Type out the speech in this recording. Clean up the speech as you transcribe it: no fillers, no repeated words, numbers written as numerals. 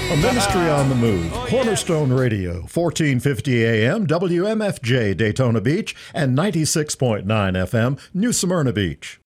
A ministry on the move. Cornerstone Radio, 1450 AM, WMFJ Daytona Beach, and 96.9 FM, New Smyrna Beach.